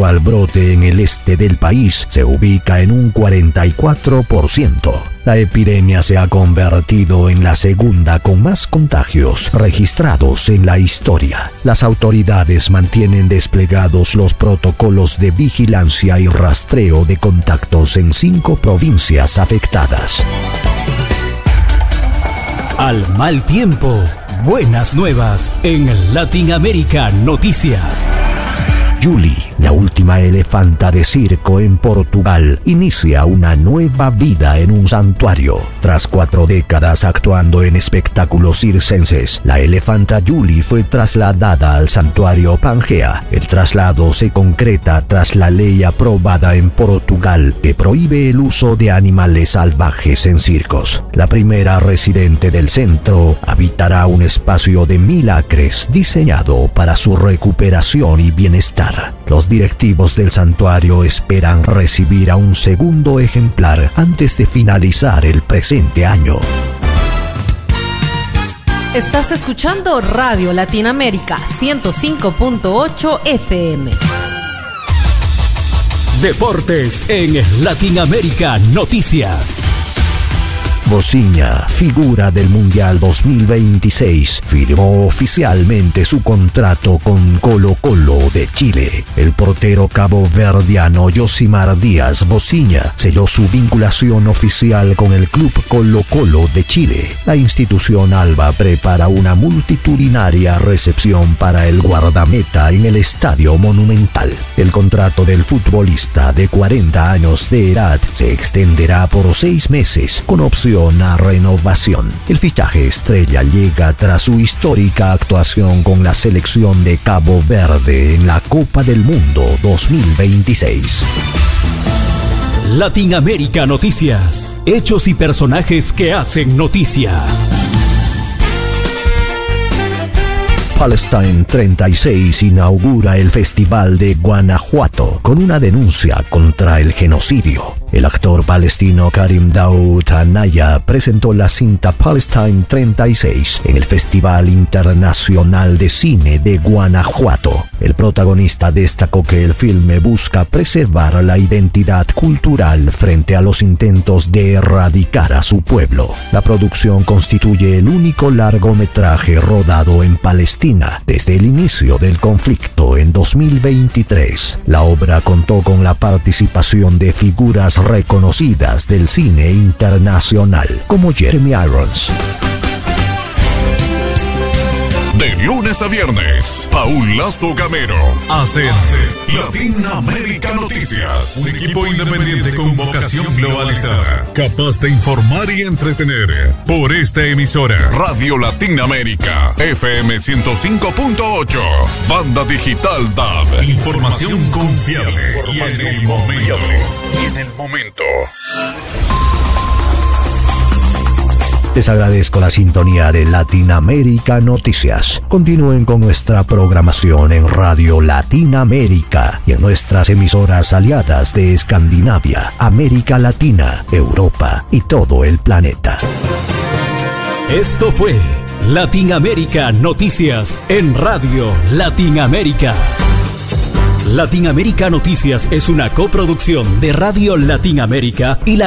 actual brote en el este del país se ubica en un 44%. La epidemia se ha convertido en la segunda con más contagios registrados en la historia. Las autoridades mantienen desplegados los protocolos de vigilancia y rastreo de contactos en 5 provincias afectadas. Al mal tiempo, buenas nuevas en Latinoamérica Noticias. Julie, la última elefanta de circo en Portugal, inicia una nueva vida en un santuario. Tras 4 décadas actuando en espectáculos circenses, la elefanta Julie fue trasladada al santuario Pangea. El traslado se concreta tras la ley aprobada en Portugal que prohíbe el uso de animales salvajes en circos. La primera residente del centro habitará un espacio de 1000 acres diseñado para su recuperación y bienestar. Los directivos del santuario esperan recibir a un segundo ejemplar antes de finalizar el presente año. Estás escuchando Radio Latinoamérica 105.8 FM. Deportes en Latinoamérica Noticias. Vozinha, figura del Mundial 2026, firmó oficialmente su contrato con Colo-Colo de Chile. El portero caboverdiano Yosimar Díaz Vozinha selló su vinculación oficial con el club Colo-Colo de Chile. La institución alba prepara una multitudinaria recepción para el guardameta en el Estadio Monumental. El contrato del futbolista de 40 años de edad se extenderá por 6 meses con opción a renovación. El fichaje estrella llega tras su histórica actuación con la selección de Cabo Verde en la Copa del Mundo 2026. Latinoamérica Noticias. Hechos y personajes que hacen noticia. Palestine 36 inaugura el Festival de Guanajuato con una denuncia contra el genocidio. El actor palestino Karim Daoud Anaya presentó la cinta Palestine 36 en el Festival Internacional de Cine de Guanajuato. El protagonista destacó que el filme busca preservar la identidad cultural frente a los intentos de erradicar a su pueblo. La producción constituye el único largometraje rodado en Palestina desde el inicio del conflicto en 2023. La obra contó con la participación de figuras reconocidas del cine internacional, como Jeremy Irons. De lunes a viernes, Paul Lazo Gamero hace Latinoamérica Noticias. Un equipo independiente con vocación globalizada, capaz de informar y entretener. Por esta emisora, Radio Latinoamérica, FM 105.8, Banda Digital DAB. Información confiable y en el momento. Les agradezco la sintonía de Latinoamérica Noticias. Continúen con nuestra programación en Radio Latinoamérica y en nuestras emisoras aliadas de Escandinavia, América Latina, Europa y todo el planeta. Esto fue Latinoamérica Noticias en Radio Latinoamérica. Latinoamérica Noticias es una coproducción de Radio Latinoamérica y la